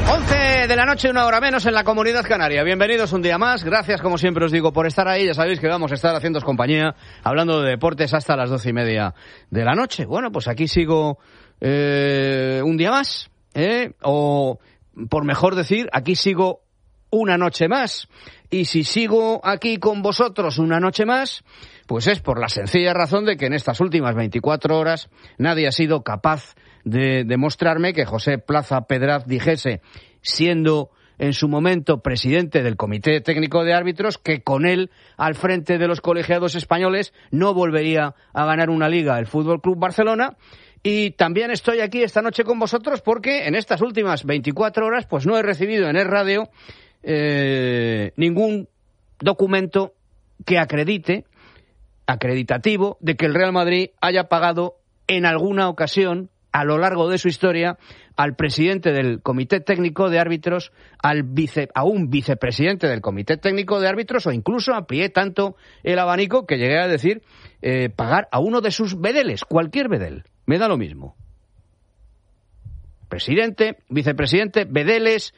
11 de la noche, 1 hora menos en la Comunidad Canaria. Bienvenidos un día más. Gracias, como siempre os digo, por estar ahí. Ya sabéis que vamos a estar haciéndoos compañía, hablando de deportes hasta las 12:30 de la noche. Bueno, pues aquí sigo un día más, o por mejor decir, aquí sigo una noche más. Y si sigo aquí con vosotros una noche más, pues es por la sencilla razón de que en estas últimas 24 horas nadie ha sido capaz de demostrarme que José Plaza Pedraz dijese, siendo en su momento presidente del Comité Técnico de Árbitros, que con él al frente de los colegiados españoles no volvería a ganar una liga el Fútbol Club Barcelona. Y también estoy aquí esta noche con vosotros porque en estas últimas 24 horas pues no he recibido en el radio ningún documento que acreditativo de que el Real Madrid haya pagado en alguna ocasión a lo largo de su historia al presidente del Comité Técnico de Árbitros, a un vicepresidente del Comité Técnico de Árbitros, o incluso amplié tanto el abanico que llegué a decir pagar a uno de sus bedeles, cualquier bedel, me da lo mismo. Presidente, vicepresidente, bedeles,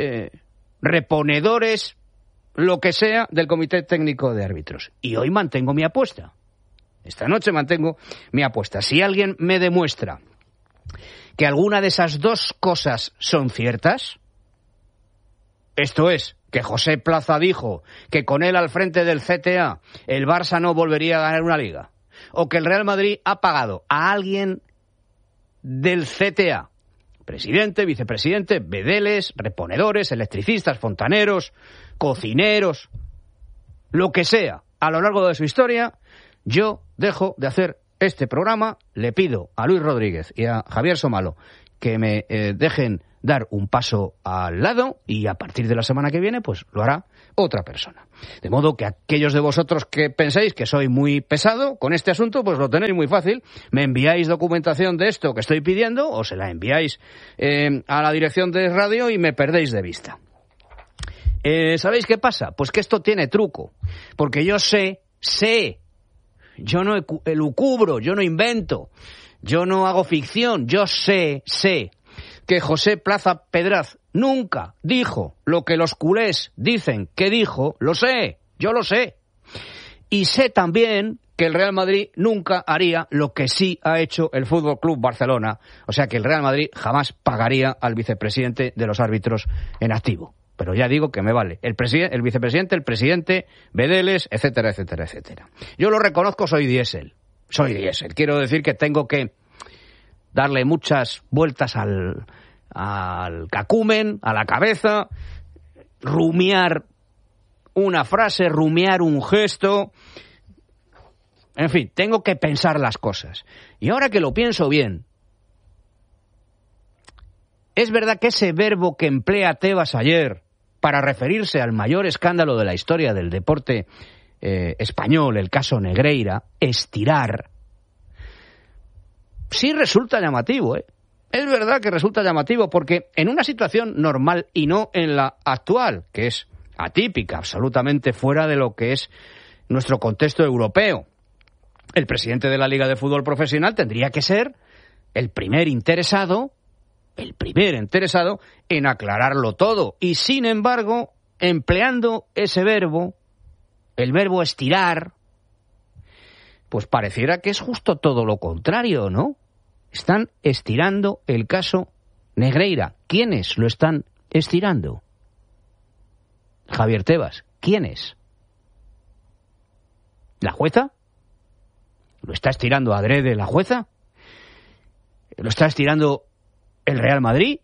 reponedores, lo que sea del Comité Técnico de Árbitros. Y hoy mantengo mi apuesta. Esta noche mantengo mi apuesta. Si alguien me demuestra que alguna de esas dos cosas son ciertas, esto es, que José Plaza dijo que con él al frente del CTA el Barça no volvería a ganar una liga, o que el Real Madrid ha pagado a alguien del CTA, presidente, vicepresidente, bedeles, reponedores, electricistas, fontaneros, cocineros, lo que sea, a lo largo de su historia, yo dejo de hacer este programa. Le pido a Luis Rodríguez y a Javier Somalo que me dejen dar un paso al lado, y a partir de la semana que viene pues lo hará otra persona. De modo que aquellos de vosotros que penséis que soy muy pesado con este asunto, pues lo tenéis muy fácil. Me enviáis documentación de esto que estoy pidiendo, o se la enviáis a la dirección de radio y me perdéis de vista. ¿Sabéis qué pasa? Pues que esto tiene truco, porque yo sé, yo no elucubro, yo no invento, yo no hago ficción, yo sé que José Plaza Pedraz nunca dijo lo que los culés dicen que dijo. Lo sé, yo lo sé. Y sé también que el Real Madrid nunca haría lo que sí ha hecho el Fútbol Club Barcelona. O sea que el Real Madrid jamás pagaría al vicepresidente de los árbitros en activo. Pero ya digo que me vale. El vicepresidente, el presidente, bedeles, etcétera, etcétera, etcétera. Yo lo reconozco, soy diésel. Quiero decir que tengo que darle muchas vueltas al cacumen, a la cabeza, rumiar una frase, rumiar un gesto. En fin, tengo que pensar las cosas. Y ahora que lo pienso bien, es verdad que ese verbo que emplea Tebas ayer para referirse al mayor escándalo de la historia del deporte español, el caso Negreira, estirar, sí resulta llamativo, Es verdad que resulta llamativo, porque en una situación normal y no en la actual, que es atípica, absolutamente fuera de lo que es nuestro contexto europeo, el presidente de la Liga de Fútbol Profesional tendría que ser el primer interesado en aclararlo todo. Y sin embargo, empleando ese verbo, el verbo estirar, pues pareciera que es justo todo lo contrario, ¿no? Están estirando el caso Negreira. ¿Quiénes lo están estirando? Javier Tebas. ¿Quiénes? ¿La jueza? ¿Lo está estirando adrede la jueza? ¿Lo está estirando el Real Madrid?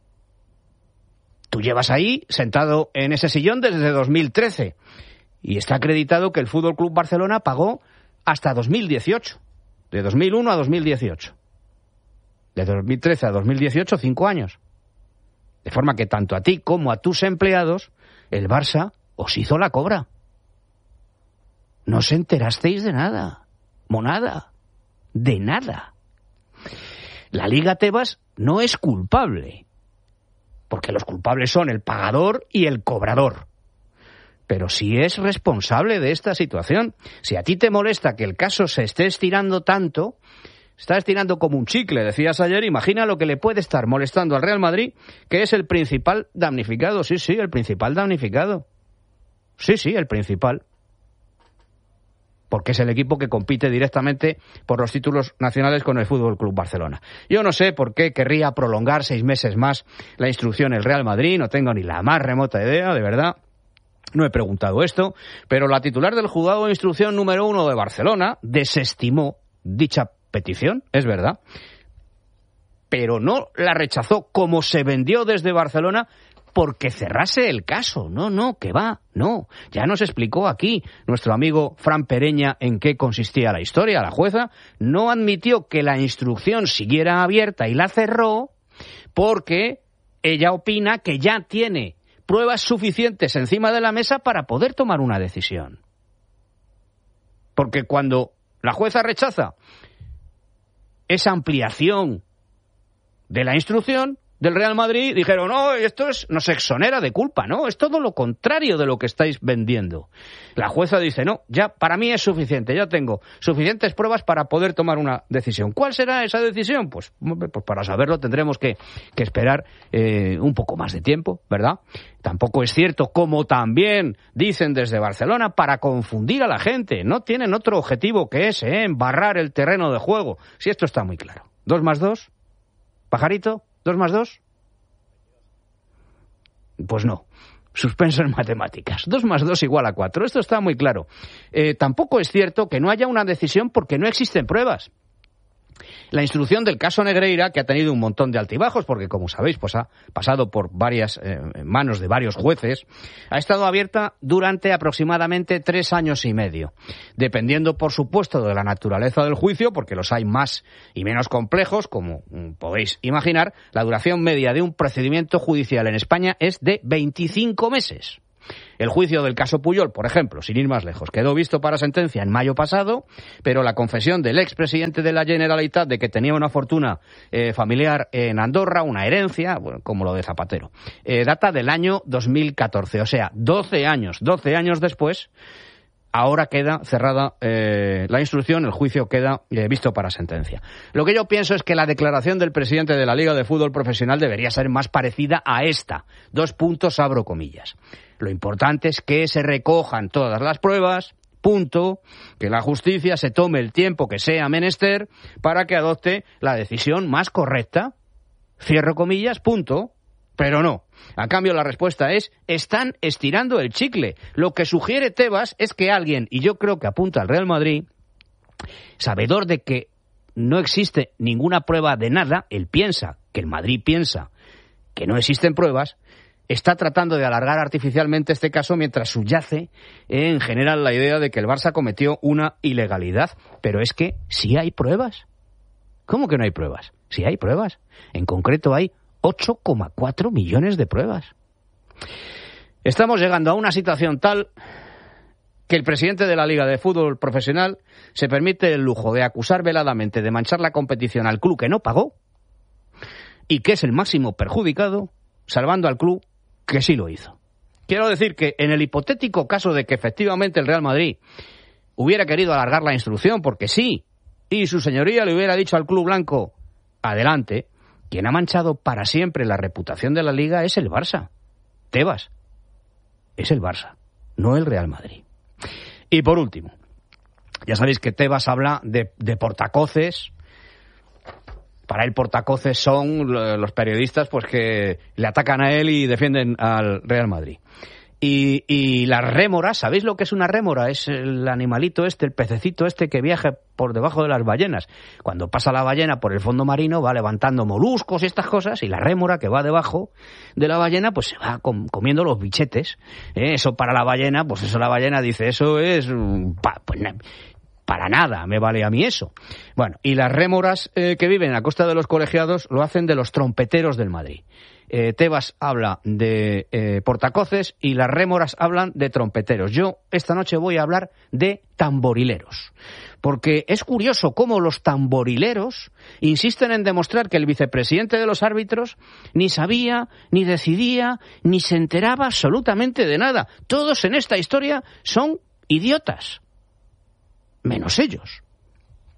Tú llevas ahí sentado en ese sillón desde 2013 y está acreditado que el Fútbol Club Barcelona pagó hasta 2018, de 2001 a 2018. De 2013 a 2018, 5 años. De forma que tanto a ti como a tus empleados, el Barça os hizo la cobra. No os enterasteis de nada, monada, de nada. La Liga Tebas no es culpable, porque los culpables son el pagador y el cobrador. Pero sí es responsable de esta situación. Si a ti te molesta que el caso se esté estirando tanto, está estirando como un chicle, decías ayer. Imagina lo que le puede estar molestando al Real Madrid, que es el principal damnificado. Sí, el principal damnificado. Sí, el principal. Porque es el equipo que compite directamente por los títulos nacionales con el Fútbol Club Barcelona. Yo no sé por qué querría prolongar 6 meses más la instrucción el Real Madrid, no tengo ni la más remota idea, de verdad. No he preguntado esto, pero la titular del juzgado de instrucción número 1 de Barcelona desestimó dicha petición, es verdad, pero no la rechazó como se vendió desde Barcelona porque cerrase el caso. No, que va, no. Ya nos explicó aquí nuestro amigo Fran Pereña en qué consistía la historia. La jueza no admitió que la instrucción siguiera abierta y la cerró porque ella opina que ya tiene pruebas suficientes encima de la mesa para poder tomar una decisión. Porque cuando la jueza rechaza esa ampliación de la instrucción del Real Madrid, dijeron, no, esto nos exonera de culpa, no, es todo lo contrario de lo que estáis vendiendo. La jueza dice, no, ya para mí es suficiente, ya tengo suficientes pruebas para poder tomar una decisión. ¿Cuál será esa decisión? Pues para saberlo tendremos que esperar un poco más de tiempo, ¿verdad? Tampoco es cierto, como también dicen desde Barcelona, para confundir a la gente. No tienen otro objetivo que ese, embarrar el terreno de juego. Si esto está muy claro. 2 más 2, pajarito. 2 más 2. Pues no. Suspenso en matemáticas. 2 más 2 igual a 4. Esto está muy claro. Tampoco es cierto que no haya una decisión porque no existen pruebas. La instrucción del caso Negreira, que ha tenido un montón de altibajos, porque como sabéis, pues ha pasado por varias manos de varios jueces, ha estado abierta durante aproximadamente 3 años y medio, dependiendo, por supuesto, de la naturaleza del juicio, porque los hay más y menos complejos, como podéis imaginar. La duración media de un procedimiento judicial en España es de 25 meses. El juicio del caso Puyol, por ejemplo, sin ir más lejos, quedó visto para sentencia en mayo pasado, pero la confesión del expresidente de la Generalitat de que tenía una fortuna familiar en Andorra, una herencia, bueno, como lo de Zapatero, data del año 2014, o sea, 12 años después. Ahora queda cerrada la instrucción, el juicio queda visto para sentencia. Lo que yo pienso es que la declaración del presidente de la Liga de Fútbol Profesional debería ser más parecida a esta. 2 puntos, abro comillas. Lo importante es que se recojan todas las pruebas, punto, que la justicia se tome el tiempo que sea menester para que adopte la decisión más correcta. Cierro comillas, punto. Pero no. A cambio, la respuesta es, están estirando el chicle. Lo que sugiere Tebas es que alguien, y yo creo que apunta al Real Madrid, sabedor de que no existe ninguna prueba de nada, él piensa, que el Madrid piensa que no existen pruebas, está tratando de alargar artificialmente este caso mientras subyace en general la idea de que el Barça cometió una ilegalidad. Pero es que sí hay pruebas. ¿Cómo que no hay pruebas? Sí hay pruebas. En concreto hay 8,4 millones de pruebas. Estamos llegando a una situación tal que el presidente de la Liga de Fútbol Profesional se permite el lujo de acusar veladamente de manchar la competición al club que no pagó y que es el máximo perjudicado, salvando al club que sí lo hizo. Quiero decir que en el hipotético caso de que efectivamente el Real Madrid hubiera querido alargar la instrucción porque sí, y su señoría le hubiera dicho al club blanco, adelante, quien ha manchado para siempre la reputación de la Liga es el Barça. Tebas, es el Barça, no el Real Madrid. Y por último, ya sabéis que Tebas habla de portacoces. Para él portacoces son los periodistas pues que le atacan a él y defienden al Real Madrid. Y las rémoras, ¿sabéis lo que es una rémora? Es el animalito este, el pececito este que viaja por debajo de las ballenas. Cuando pasa la ballena por el fondo marino va levantando moluscos y estas cosas, y la rémora que va debajo de la ballena pues se va comiendo los bichetes. Eso para la ballena, pues eso la ballena dice, eso es... para nada me vale a mí eso. Bueno, y las rémoras que viven a costa de los colegiados lo hacen de los trompeteros del Madrid. Tebas habla de portacoces y las rémoras hablan de trompeteros. Yo esta noche voy a hablar de tamborileros, porque es curioso cómo los tamborileros insisten en demostrar que el vicepresidente de los árbitros ni sabía, ni decidía, ni se enteraba absolutamente de nada. Todos en esta historia son idiotas, menos ellos.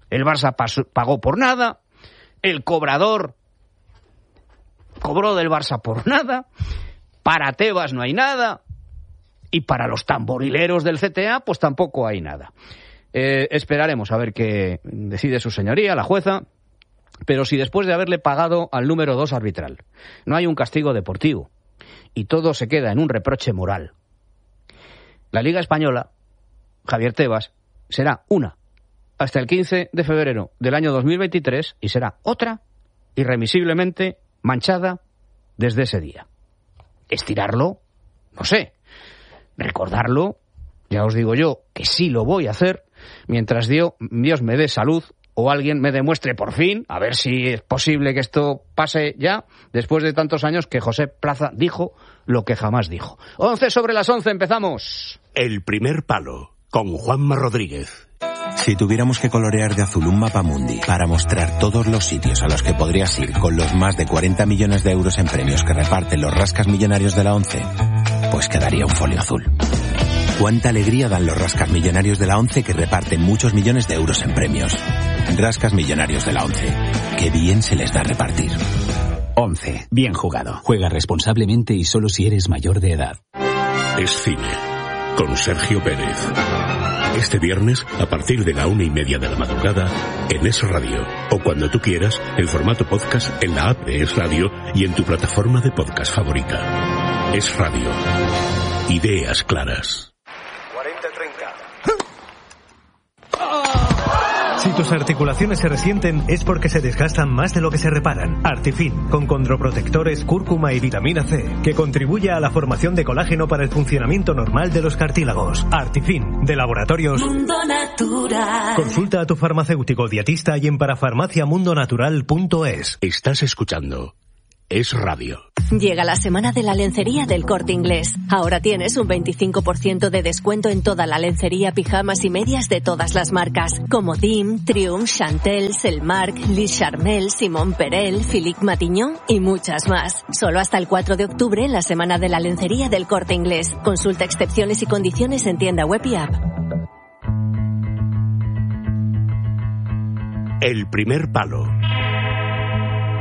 El Barça pagó por nada, el cobrador cobró del Barça por nada, para Tebas no hay nada, y para los tamborileros del CTA pues tampoco hay nada. Esperaremos a ver qué decide su señoría, la jueza, pero si después de haberle pagado al número 2 arbitral no hay un castigo deportivo y todo se queda en un reproche moral, la Liga Española, Javier Tebas, será una hasta el 15 de febrero del año 2023 y será otra irremisiblemente manchada desde ese día. Estirarlo, no sé. Recordarlo, ya os digo yo que sí lo voy a hacer mientras Dios me dé salud o alguien me demuestre por fin, a ver si es posible que esto pase ya, después de tantos años que José Plaza dijo lo que jamás dijo. 11:11, empezamos. El primer palo, con Juanma Rodríguez. Si tuviéramos que colorear de azul un mapamundi para mostrar todos los sitios a los que podrías ir con los más de 40 millones de euros en premios que reparten los rascas millonarios de la ONCE, pues quedaría un folio azul. Cuánta alegría dan los rascas millonarios de la ONCE que reparten muchos millones de euros en premios. Rascas millonarios de la ONCE. Qué bien se les da repartir. ONCE. Bien jugado. Juega responsablemente y solo si eres mayor de edad. Es cine. Con Sergio Pérez. Este viernes, a partir de la 1:30 de la madrugada, en Es Radio. O cuando tú quieras, en formato podcast en la app de Es Radio y en tu plataforma de podcast favorita. Es Radio. Ideas claras. 40-30. Si tus articulaciones se resienten es porque se desgastan más de lo que se reparan. Artifin, con condroprotectores, cúrcuma y vitamina C, que contribuye a la formación de colágeno para el funcionamiento normal de los cartílagos. Artifin, de Laboratorios Mundo Natural. Consulta a tu farmacéutico dietista y en parafarmaciamundonatural.es. Estás escuchando Es Radio. Llega la semana de la lencería del Corte Inglés. Ahora tienes un 25% de descuento en toda la lencería, pijamas y medias de todas las marcas, como Dim, Triumph, Chantel, Selmark, Lis Charmel, Simon Perel, Philippe Matignon y muchas más. Solo hasta el 4 de octubre en la semana de la lencería del Corte Inglés. Consulta excepciones y condiciones en tienda web y app. El primer palo.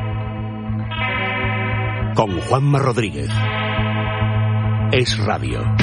Con Juanma Rodríguez. Es Radio.